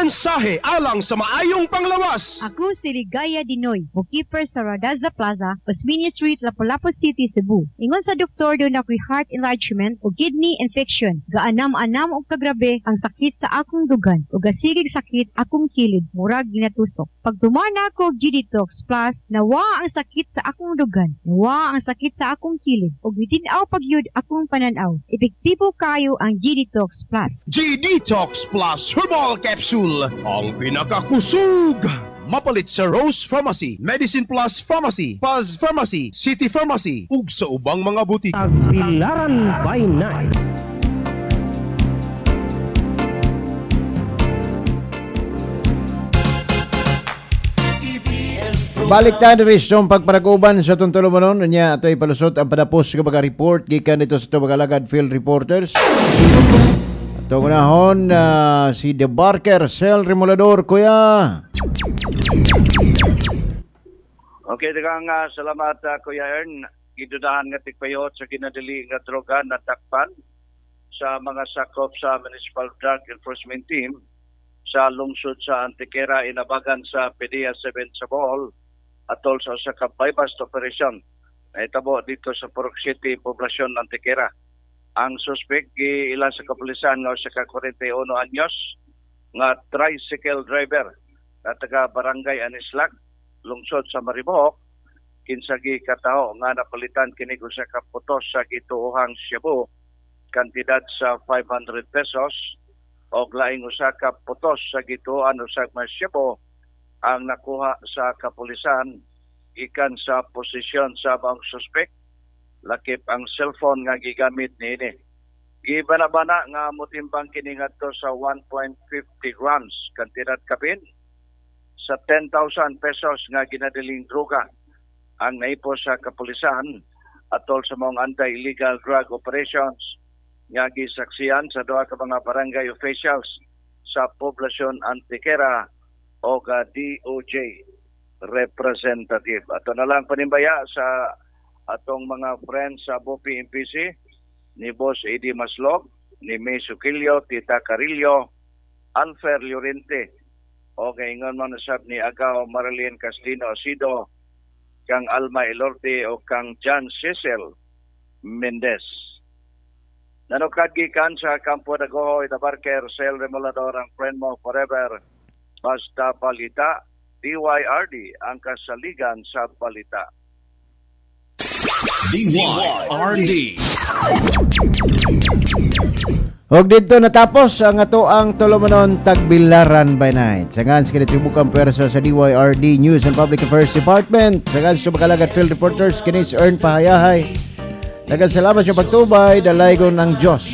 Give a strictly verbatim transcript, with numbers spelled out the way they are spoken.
mensahe alang sa maayong panglawas. Ako si Ligaya Dinoy, bookkeeper sa Radaza Plaza, Osmeña Street, Lapu-Lapu City, Cebu. Ingon sa doktor doon ako'y heart enlargement o kidney infection. Gaanam-anam og kagrabe ang sakit sa akong dugan o gasigig sakit akong kilid, murag ginatusok. Pag tumana ko og G Detox Plus, nawa ang sakit sa akong dugan, nawa ang sakit sa akong kilid o bitinaw pagyud akong pananaw. Epektibo kayo ang G Detox Plus. G Detox Plus Herbal Capsule, ang pinakakusog. Mapalit sa Rose Pharmacy, Medicine Plus Pharmacy, Paz Pharmacy, City Pharmacy, ug sa ubang mga butik. Tagbilaran by Night. Balik na rin sa pagparaguban sa tuntulumanon niya ito'y palusot ang padapos ng mga report gikan dito sa ito mga alagad field reporters. Ito unahon uh, si De Barker, Cel Remolador, kuya. Okay, dagang uh, salamat uh, Kuya Ern. Gidudahan nga tigpayot sa kinadili nga droga na takpan sa mga sakop sa Municipal Drug Enforcement Team sa lungsod sa Antequera, inabagan sa P D E A seven sa Bohol atol sa usa ka bypass operation na itabo dito sa Purok City, Poblasyon Antequera. Ang suspect giila sa kapulisan nga usa ka forty-one anyos nga tricycle driver na taga Barangay Anislag, lungsod sa Maribohok, kinsagi kataho nga napalitan kini usa ka putos sa gituohang shabu, kantidad sa five hundred pesos o laing usa ka putos sa gituohan usag mas shabu ang nakuha sa kapulisan ikan sa posisyon sa bang suspect. Lakip ang cellphone nga gigamit niini. Gibana-bana nga motimbang kini ngadto sa one point five zero grams kantidad kapin sa ten thousand pesos nga ginadiling droga ang naipo sa kapulisan atol sa mga anti-illegal drug operations nga gisaksiyan sa duha ka mga barangay officials sa Poblasyon Antequera o ka D O J representative. Ato na lang panimbaya sa atong mga friends sa B O P M P C ni Boss Eddie Maslog, ni May Suquillo, Tita Carillo, Alfer Llorente, o kaingon man nasab ni Agaw Marilyn Castino Asido, kang Alma Elorte o kang John Cecil Mendez. Nanukad gikan sa Campo de Gohoy, De Barker, Cel Remolador, ang friend mo forever, basta balita, D Y R D ang kasaligan sa balita. D Y R D. Og dito natapos ang ato ang tulumanon tagbilaran by night. Sangan sa kinatibukang pwersa sa D Y R D News and Public Affairs Department. Sangan sa makalagat field reporters kinis Ern Pahayahay. Daghang salamat sa pagtubay, dalaygon ng Diyos.